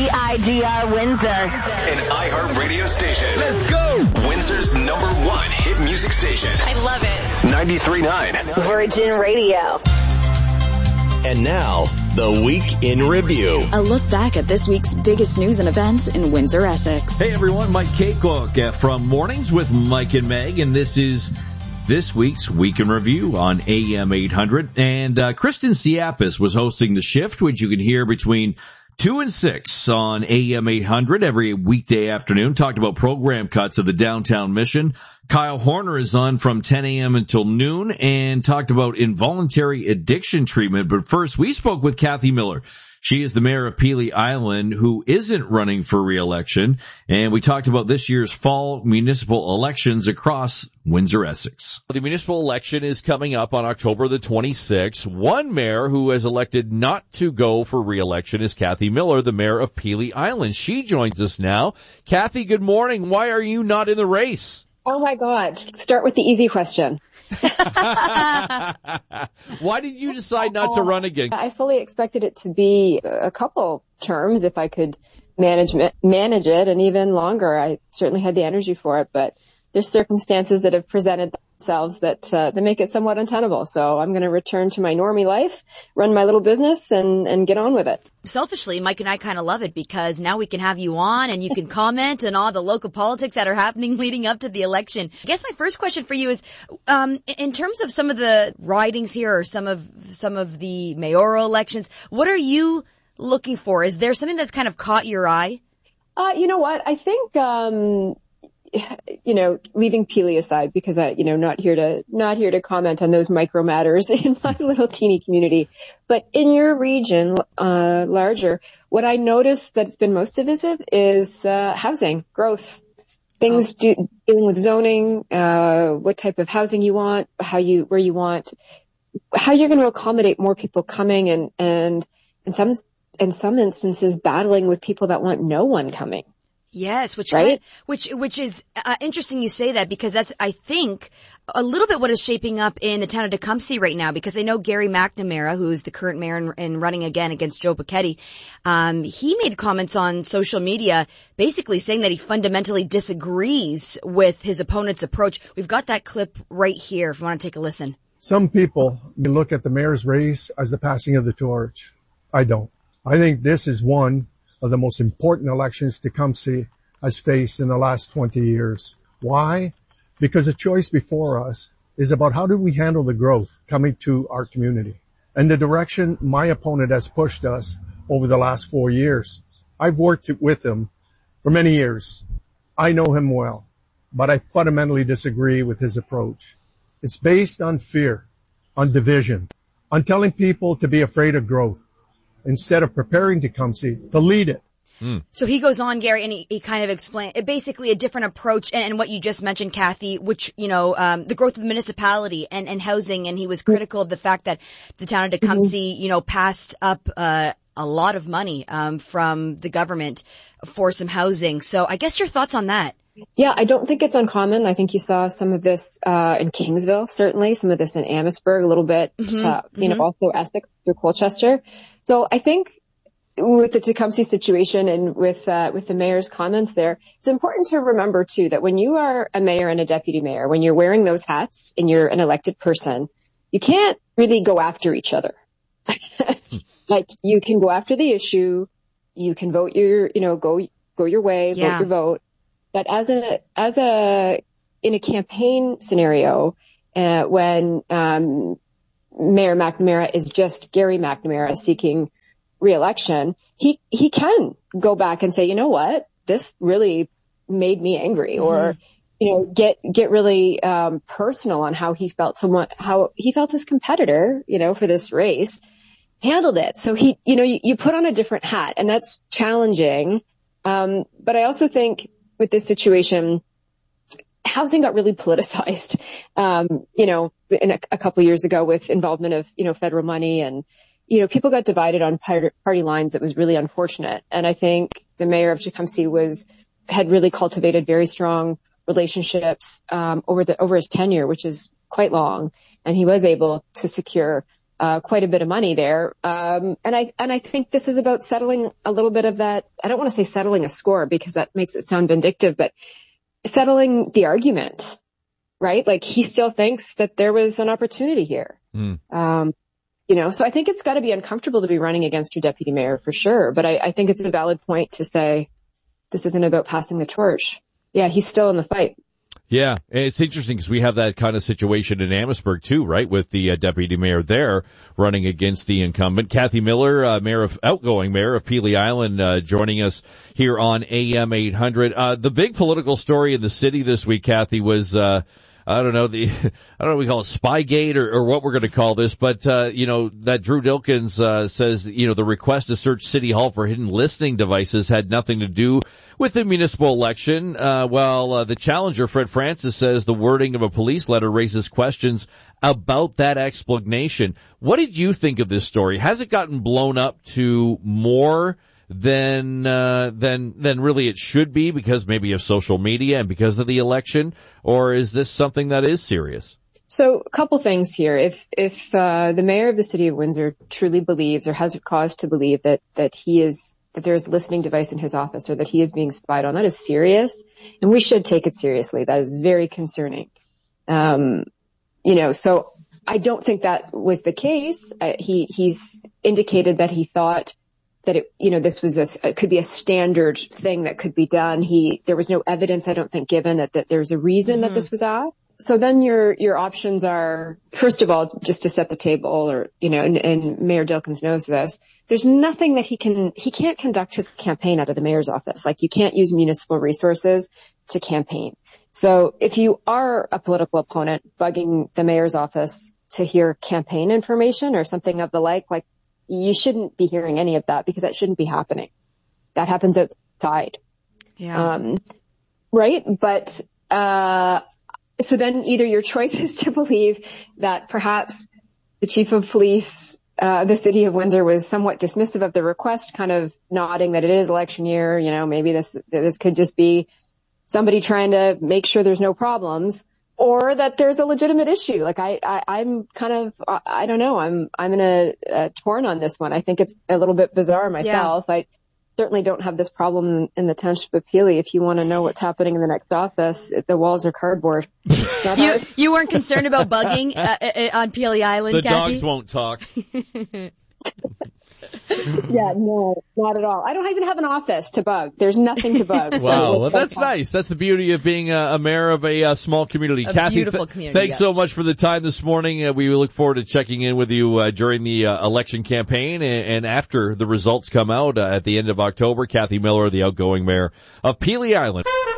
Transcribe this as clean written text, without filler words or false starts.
WIDR Windsor. An iHeart radio station. Let's go! Windsor's #1 hit music station. I love it. 93.9 Virgin Radio. And now, the Week in Review. A look back at this week's biggest news and events in Windsor, Essex. Hey everyone, Mike Kaycock from Mornings with Mike and Meg, and this is this week's Week in Review on AM 800. And Kristen Siapis was hosting The Shift, which you can hear between 2 and 6 on AM 800 every weekday afternoon. Talked about program cuts of the Downtown Mission. Kyle Horner is on from 10 a.m. until noon and talked about involuntary addiction treatment. But first, we spoke with Kathy Miller. She is the mayor of Pelee Island, who isn't running for re-election, and we talked about this year's fall municipal elections across Windsor, Essex. The municipal election is coming up on October the 26th. One mayor who has elected not to go for re-election is Kathy Miller, the mayor of Pelee Island. She joins us now. Kathy, good morning. Why are you not in the race? Oh my God. Start with the easy question. Why did you decide not to run again? I fully expected it to be a couple terms if I could manage it, and even longer. I certainly had the energy for it, but there's circumstances that have presented themselves that make it somewhat untenable. So I'm going to return to my normie life, run my little business, and get on with it. Selfishly, Mike and I kind of love it because now we can have you on and you can comment on all the local politics that are happening leading up to the election. I guess my first question for you is, in terms of some of the ridings here or some of the mayoral elections, what are you looking for? Is there something that's kind of caught your eye? You know what? I think, leaving Pelee aside, because not here to comment on those micro matters in my little teeny community, but in your region, larger, what I noticed that's been most divisive is, housing growth, things dealing with zoning, what type of housing you want, how you're going to accommodate more people coming and in some instances battling with people that want no one coming. Yes, which is interesting you say that, because that's, I think, a little bit what is shaping up in the town of Tecumseh right now, because I know Gary McNamara, who is the current mayor and running again against Joe Pacetti, he made comments on social media basically saying that he fundamentally disagrees with his opponent's approach. We've got that clip right here if you want to take a listen. Some people look at the mayor's race as the passing of the torch. I don't. I think this is one of the most important elections Tecumseh has faced in the last 20 years. Why? Because the choice before us is about how do we handle the growth coming to our community and the direction my opponent has pushed us over the last 4 years. I've worked with him for many years. I know him well, but I fundamentally disagree with his approach. It's based on fear, on division, on telling people to be afraid of growth, instead of preparing Tecumseh to lead it. So he goes on, Gary, and he kind of explained basically a different approach and what you just mentioned, Kathy, which, the growth of the municipality and housing. And he was critical of the fact that the town of Tecumseh, passed up a lot of money from the government for some housing. So I guess your thoughts on that. Yeah, I don't think it's uncommon. I think you saw some of this in Kingsville, certainly, some of this in Amherstburg, a little bit, also Essex through Colchester. So I think with the Tecumseh situation and with the mayor's comments there, it's important to remember too that when you are a mayor and a deputy mayor, when you're wearing those hats and you're an elected person, you can't really go after each other. Like, you can go after the issue, you can vote go your way, vote your vote. But in a campaign scenario, when Mayor McNamara is just Gary McNamara seeking re-election, he can go back and say, you know what, this really made me angry, or get really personal on how he felt his competitor, for this race handled it. So you put on a different hat, and that's challenging. But I also think with this situation, housing got really politicized, in a couple years ago with involvement of, federal money, and, people got divided on party lines. That was really unfortunate. And I think the mayor of Tecumseh had really cultivated very strong relationships, over his tenure, which is quite long. And he was able to secure, quite a bit of money there. And I think this is about settling a little bit of that. I don't want to say settling a score because that makes it sound vindictive, but settling the argument, right? Like he still thinks that there was an opportunity here. So I think it's got to be uncomfortable to be running against your deputy mayor for sure. But I think it's a valid point to say this isn't about passing the torch. Yeah, he's still in the fight. Yeah, it's interesting because we have that kind of situation in Amherstburg too, right? With the deputy mayor there running against the incumbent. Kathy Miller, outgoing mayor of Pelee Island, joining us here on AM 800. The big political story in the city this week, Kathy, was I don't know what we call it, Spygate or what we're going to call this, but, that Drew Dilkens, says, the request to search City Hall for hidden listening devices had nothing to do with the municipal election. The challenger, Fred Francis, says the wording of a police letter raises questions about that explanation. What did you think of this story? Has it gotten blown up to more than really it should be because maybe of social media and because of the election, or is this something that is serious? So a couple things here. If the mayor of the city of Windsor truly believes or has cause to believe that there's a listening device in his office or that he is being spied on, that is serious, and we should take it seriously. That is very concerning. So I don't think that was the case. He's indicated that he thought that this was it could be a standard thing that could be done. There was no evidence, I don't think, given that there's a reason that this was asked. So then your options are, first of all, just to set the table and Mayor Dilkens knows this. There's nothing that he can't conduct his campaign out of the mayor's office. Like you can't use municipal resources to campaign. So if you are a political opponent bugging the mayor's office to hear campaign information or something of the like you shouldn't be hearing any of that because that shouldn't be happening. That happens outside. Yeah. Right. But, so then either your choice is to believe that perhaps the chief of police, the city of Windsor was somewhat dismissive of the request, kind of nodding that it is election year. Maybe this could just be somebody trying to make sure there's no problems. Or that there's a legitimate issue. Like I'm kind of, I don't know. I'm in a torn on this one. I think it's a little bit bizarre myself. Yeah. I certainly don't have this problem in the township of Pelee. If you want to know what's happening in the next office, the walls are cardboard. You weren't concerned about bugging on Pelee Island, The Kathy? dogs won't talk. Yeah, no, not at all. I don't even have an office to bug. There's nothing to bug. Wow, well, that's nice. That's the beauty of being a mayor of a small community. Kathy, beautiful community. Thanks so much for the time this morning. We look forward to checking in with you during the election campaign and after the results come out at the end of October. Kathy Miller, the outgoing mayor of Pelee Island.